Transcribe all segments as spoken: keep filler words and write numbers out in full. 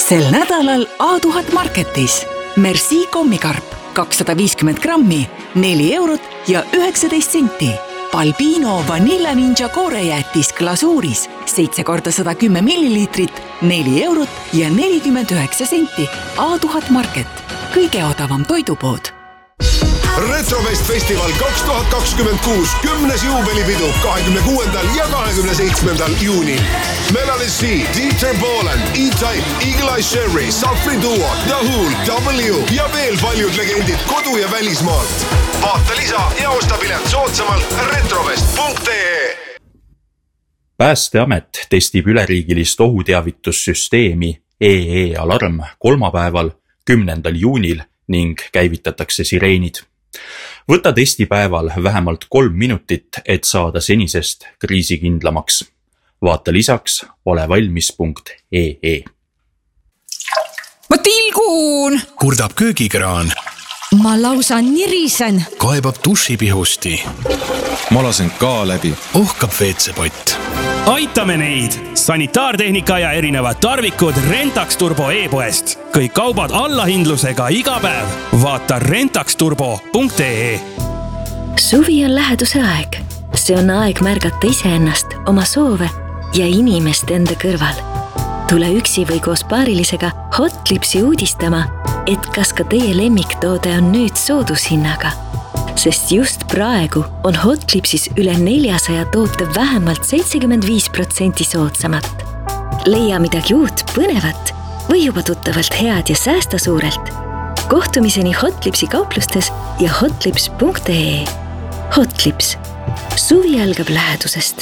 Sel nädalal A tuhat Marketis Merci kommikarp kakssada viiskümmend grammi, neli eurot ja üheksateist senti. Balbino Vanilla Ninja koorejäätis glasuuris seitse korda sada kümme milliliitrit, neli eurot ja nelikümmend üheksa senti. A tuhat Market, kõige odavam toidupood. Retrofest Festival kaks tuhat kakskümmend kuus kümnes juubelipidu kahekümne kuuendal ja kahekümne seitsmendal juunil. Melanie C, Dieter Bohlen, E-Type, Eagle Eye Sherry, Safri Duo, The Hool, W ja veel paljud legendid kodu- ja välismaalt. Vaata lisa ja osta pilet soodsamalt retrofest punkt ee. Päästeamet testib üleriigilist ohuteavitussüsteemi E E Alarm kolmapäeval, kümnendal juunil ning käivitatakse sireenid. Võta testipäeval vähemalt kolm minutit, et saada senisest kriisikindlamaks. Vaata lisaks olevalmis punkt ee. Ma tilgun! Kurdab köögikraan. Ma lausa nirisen. Kaebab dušipihusti. Ma lasen ka läbi. Ohkab veetsepott. Aitame neid! Sanitaartehnika ja erinevad tarvikud Rentax Turbo e-poest. Kõik kaubad allahindlusega iga päev. Vaata rentax turbo punkt ee. Suvi on läheduse aeg. See on aeg märgata iseennast, oma soove ja inimest enda kõrval. Tule üksi või koos paarilisega Hotlipsi uudistama, et kas ka teie lemmiktoode on nüüd soodushinnaga. Sest just praegu on Hotlipsis üle neljasaja toote vähemalt seitsekümmend viis protsenti soodsamat. Leia midagi uut, põnevat või juba tuttavalt head ja säästa suurelt. Kohtumiseni Hotlipsi kauplustes ja hotlips punkt ee. Hotlips. Suvi algab lähedusest.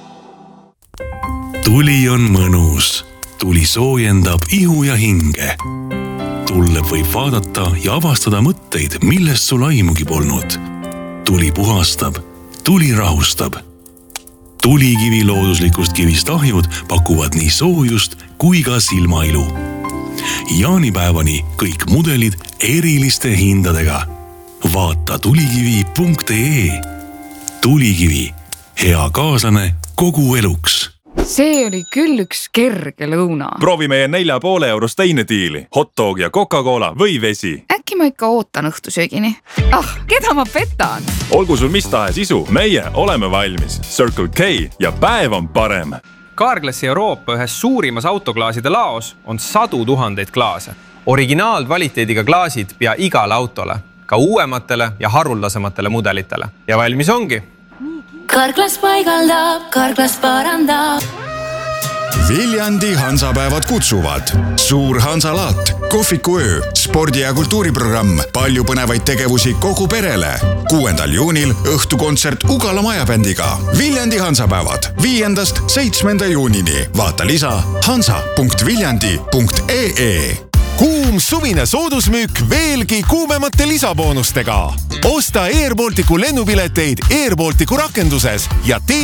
Tuli on mõnus. Tuli soojendab ihu ja hinge. Tulle võib vaadata ja avastada mõtteid, millest sul aimugi polnud. Tuli puhastab, tuli rahustab. Tulikivi looduslikust kivist ahjud pakuvad nii soojust kui ka silmailu. Jaanipäevani kõik mudelid eriliste hindadega. Vaata tulikivi punkt ee. Tulikivi, hea kaaslane kogu eluks. See oli küll üks kerge lõuna. Proovi meie nelja poole eurost teine diili. Hotdog ja Coca-Cola või vesi. Äkki ma ikka ootan õhtusöögini. Ah, keda ma petan? Olgu sul mis tahes isu, meie oleme valmis. Circle K ja päev on parem. Carglassi Euroopa ühes suurimas autoklaaside laos on sadu tuhandeid klaase. Originaalkvaliteediga klaasid pea igale autole, ka uuematele ja haruldasematele mudelitele. Ja valmis ongi. Carglass paigaldab, Carglass parandab. Viljandi Hansapäevad kutsuvad. Suur Hansalaat, kohvikuöö, spordi- ja kultuuriprogramm, palju põnevaid tegevusi kogu perele. kuuendal juunil õhtukontsert Ugala majabändiga. Viljandi Hansapäevad viiendast seitsmenda juunini. Vaata lisa hansa punkt viljandi punkt ee. Kuum suvine soodusmüük veelgi kuumemate lisaboonustega. Osta Air Balticu lennupileteid Air Balticu rakenduses ja tee